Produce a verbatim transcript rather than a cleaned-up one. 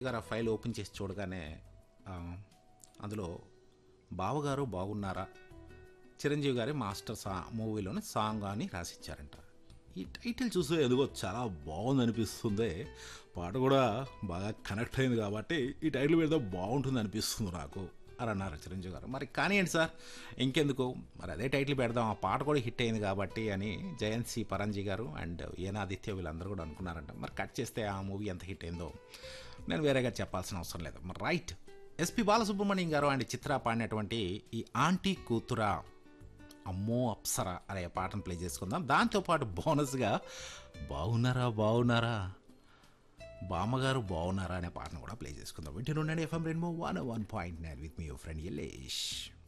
గారు ఆ file open చేసి చూడగానే ఆ, అందులో బావగారు బాగున్నారా చిరంజీవి గారి మాస్టర్ సా మూవీలోని సాంగ్ అని రాసిచ్చారంట. ఈ టైటిల్ చూస్తే ఎందుకో చాలా బాగుంది అనిపిస్తుంది. పాట కూడా బాగా కనెక్ట్ అయింది కాబట్టి ఈ టైటిల్ పెడితే బాగుంటుంది అనిపిస్తుంది నాకు అని అన్నారు చిరంజీవి గారు. మరి కానివ్వండి సార్, ఇంకెందుకు మరి అదే టైటిల్ పెడదాం, ఆ పాట కూడా హిట్ అయింది కాబట్టి అని జయంత్ సి పరంజీ గారు అండ్ ఏనాదిత్య వీళ్ళందరూ కూడా అనుకున్నారంట. మరి కట్ చేస్తే ఆ మూవీ ఎంత హిట్ అయిందో నేను వేరేగా చెప్పాల్సిన అవసరం లేదు. మరి రైట్, ఎస్పి బాలసుబ్రహ్మణ్యం గారు అండ్ చిత్ర పాడినటువంటి ఈ ఆంటీ కూతురా అమ్మో అప్సరా అనే పాటను ప్లే చేసుకుందాం. దాంతోపాటు బోనస్గా బాగున్నారా బాగున్నారా బామ్మగారు బాగున్నారా అనే పాటను కూడా ప్లే చేసుకుందాం. వింటూ ఉండండి FM rainbow one one point nine with me your friend Yalesh.